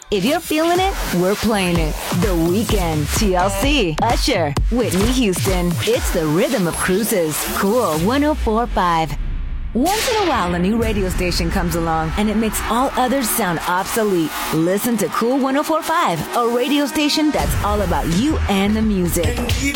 If you're feeling it, we're playing it. The Weeknd, TLC, Usher, Whitney Houston. It's the rhythm of cruises. Cool 104.5. Once in a while, a new radio station comes along and it makes all others sound obsolete. Listen to Cool 104.5, a radio station that's all about you and the music. And keep